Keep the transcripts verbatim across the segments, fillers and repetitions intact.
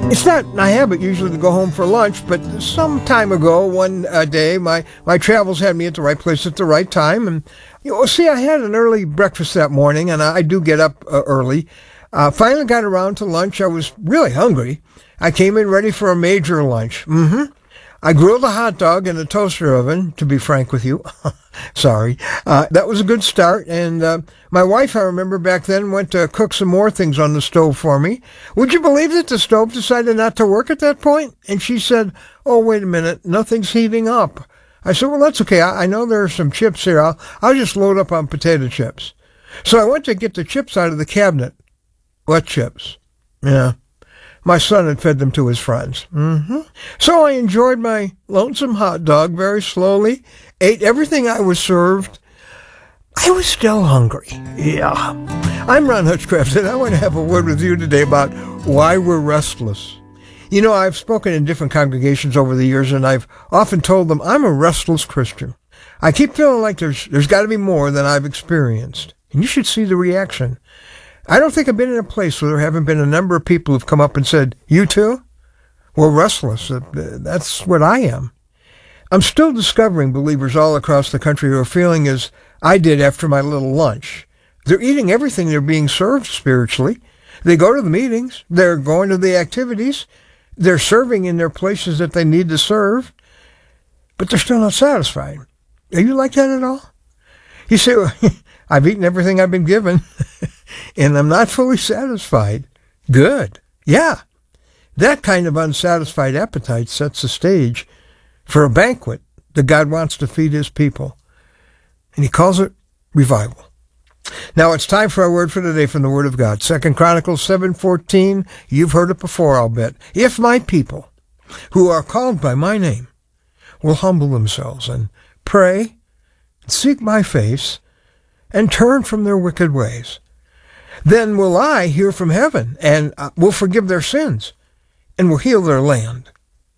It's not my habit usually to go home for lunch, but some time ago, one uh, day, my, my travels had me at the right place at the right time. And, you know, see, I had an early breakfast that morning, and I, I do get up uh, early. Uh, finally got around to lunch. I was really hungry. I came in ready for a major lunch. Mm-hmm. I grilled a hot dog in a toaster oven, to be frank with you. Sorry. Uh, that was a good start. And uh, my wife, I remember back then, went to cook some more things on the stove for me. Would you believe that the stove decided not to work at that point? And she said, oh, wait a minute, nothing's heating up. I said, well, that's okay. I, I know there are some chips here. I'll, I'll just load up on potato chips. So I went to get the chips out of the cabinet. What chips? Yeah. My son had fed them to his friends. Mm-hmm. So I enjoyed my lonesome hot dog very slowly, ate everything I was served. I was still hungry. Yeah. I'm Ron Hutchcraft, and I want to have a word with you today about why we're restless. You know, I've spoken in different congregations over the years, and I've often told them I'm a restless Christian. I keep feeling like there's there's got to be more than I've experienced. And you should see the reaction. I don't think I've been in a place where there haven't been a number of people who've come up and said, you too? We're restless. That's what I am. I'm still discovering believers all across the country who are feeling as I did after my little lunch. They're eating everything they're being served spiritually. They go to the meetings. They're going to the activities. They're serving in their places that they need to serve. But they're still not satisfied. Are you like that at all? You say, well, I've eaten everything I've been given. And I'm not fully satisfied. Good. Yeah. That kind of unsatisfied appetite sets the stage for a banquet that God wants to feed his people. And he calls it revival. Now it's time for our word for today from the Word of God. Second Chronicles seven fourteen. You've heard it before, I'll bet. If my people, who are called by my name, will humble themselves and pray, and seek my face, and turn from their wicked ways, then will I hear from heaven, and will forgive their sins, and will heal their land.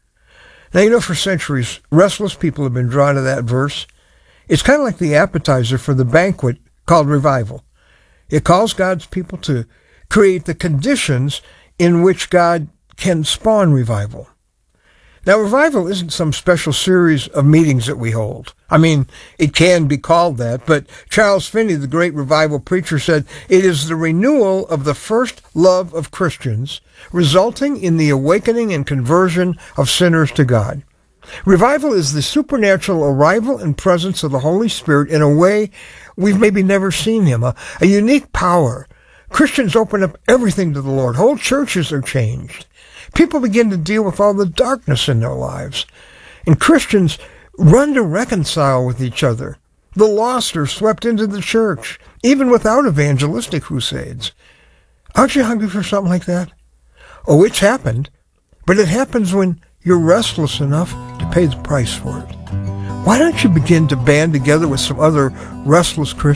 Now, you know, for centuries, restless people have been drawn to that verse. It's kind of like the appetizer for the banquet called revival. It calls God's people to create the conditions in which God can spawn revival. Now, revival isn't some special series of meetings that we hold. I mean, it can be called that, but Charles Finney, the great revival preacher, said it is the renewal of the first love of Christians, resulting in the awakening and conversion of sinners to God. Revival is the supernatural arrival and presence of the Holy Spirit in a way we've maybe never seen him, a, a unique power. Christians open up everything to the Lord. Whole churches are changed. People begin to deal with all the darkness in their lives. And Christians run to reconcile with each other. The lost are swept into the church, even without evangelistic crusades. Aren't you hungry for something like that? Oh, it's happened. But it happens when you're restless enough to pay the price for it. Why don't you begin to band together with some other restless Christians?